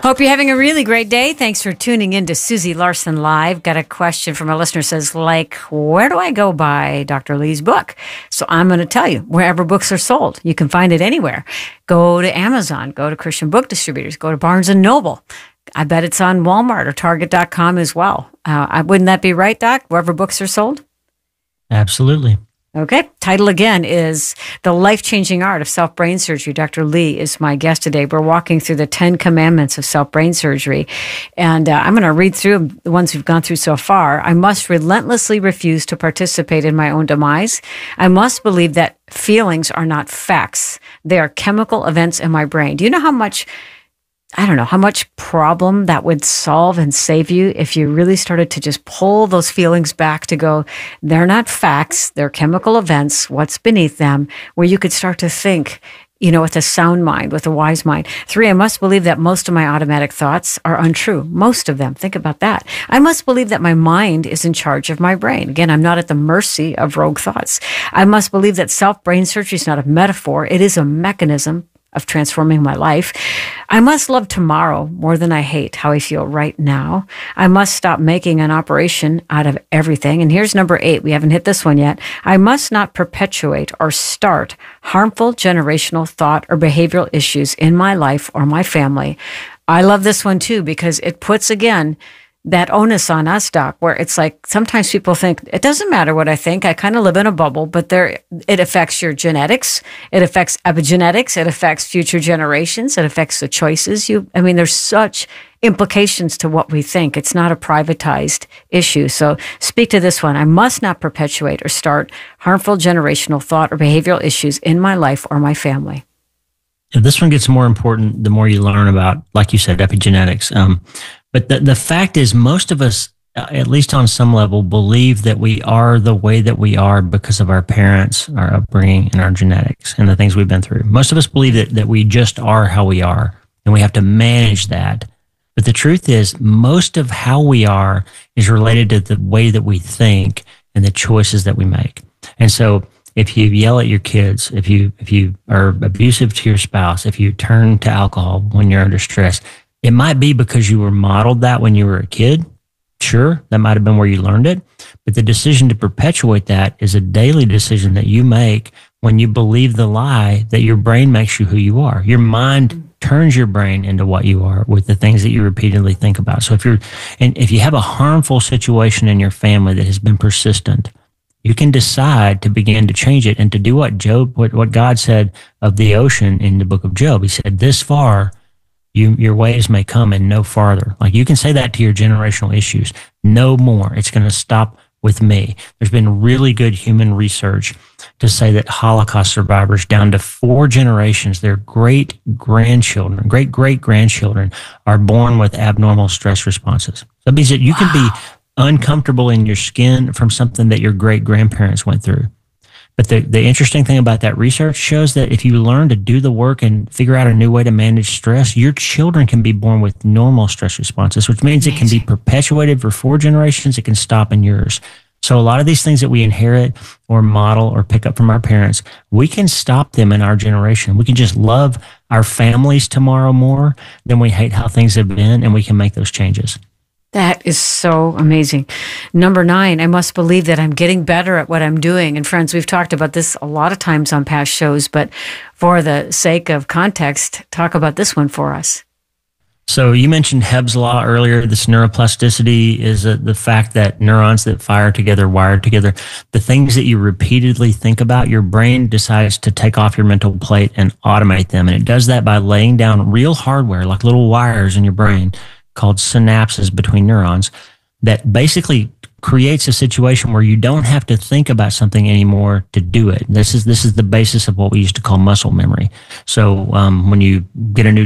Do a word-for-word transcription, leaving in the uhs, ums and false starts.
Hope you're having a really great day. Thanks for tuning in to Susie Larson Live. Got a question from a listener says, like, where do I go buy Doctor Lee's book? So I'm going to tell you, wherever books are sold. You can find it anywhere. Go to Amazon, go to Christian book distributors, go to Barnes and Noble. I bet it's on Walmart or Target dot com as well. Uh, wouldn't that be right, Doc? Wherever books are sold? Absolutely. Okay. Title again is The Life-Changing Art of Self-Brain Surgery. Doctor Lee is my guest today. We're walking through the Ten Commandments of Self-Brain Surgery. And uh, I'm going to read through the ones we've gone through so far. I must relentlessly refuse to participate in my own demise. I must believe that feelings are not facts. They are chemical events in my brain. Do you know how much... I don't know how much problem that would solve and save you if you really started to just pull those feelings back to go, they're not facts, they're chemical events, what's beneath them, where you could start to think, you know, with a sound mind, with a wise mind. Three, I must believe that most of my automatic thoughts are untrue. Most of them. Think about that. I must believe that my mind is in charge of my brain. Again, I'm not at the mercy of rogue thoughts. I must believe that self-brain surgery is not a metaphor. It is a mechanism of transforming my life. I must love tomorrow more than I hate how I feel right now. I must stop making an operation out of everything. And here's number eight. We haven't hit this one yet. I must not perpetuate or start harmful generational thought or behavioral issues in my life or my family. I love this one too, because it puts, again, that onus on us, Doc, where it's like sometimes people think, it doesn't matter what I think. I kind of live in a bubble, but there, it affects your genetics. It affects epigenetics. It affects future generations. It affects the choices you, I mean, there's such implications to what we think. It's not a privatized issue. So speak to this one. I must not perpetuate or start harmful generational thought or behavioral issues in my life or my family. This one gets more important the more you learn about, like you said, epigenetics. Um, but the, the fact is, most of us, uh, at least on some level, believe that we are the way that we are because of our parents, our upbringing, and our genetics, and the things we've been through. Most of us believe that, that we just are how we are, and we have to manage that. But the truth is, most of how we are is related to the way that we think and the choices that we make. And so if you yell at your kids, if you if you are abusive to your spouse, if you turn to alcohol when you're under stress, it might be because you were modeled that when you were a kid. Sure, that might have been where you learned it. But the decision to perpetuate that is a daily decision that you make when you believe the lie that your brain makes you who you are. Your mind turns your brain into what you are with the things that you repeatedly think about. So if you're, and if you have a harmful situation in your family that has been persistent, you can decide to begin to change it and to do what Job, what, what God said of the ocean in the book of Job. He said, this far, you, your ways may come and no farther. Like you can say that to your generational issues. No more. It's going to stop with me. There's been really good human research to say that Holocaust survivors down to four generations, their great grandchildren, great great grandchildren are born with abnormal stress responses. That means that you wow. can be uncomfortable in your skin from something that your great grandparents went through. But the, the interesting thing about that research shows that if you learn to do the work and figure out a new way to manage stress, your children can be born with normal stress responses, which means it can be perpetuated for four generations. It can stop in yours. So a lot of these things that we inherit or model or pick up from our parents, we can stop them in our generation. We can just love our families tomorrow more than we hate how things have been, and we can make those changes. That is so amazing. Number nine, I must believe that I'm getting better at what I'm doing. And friends, we've talked about this a lot of times on past shows, but for the sake of context, talk about this one for us. So you mentioned Hebb's law earlier. This neuroplasticity is a, the fact that neurons that fire together, wire together, the things that you repeatedly think about, your brain decides to take off your mental plate and automate them. And it does that by laying down real hardware, like little wires in your brain, called synapses between neurons, that basically creates a situation where you don't have to think about something anymore to do it. This is this is the basis of what we used to call muscle memory. So um, when you get a new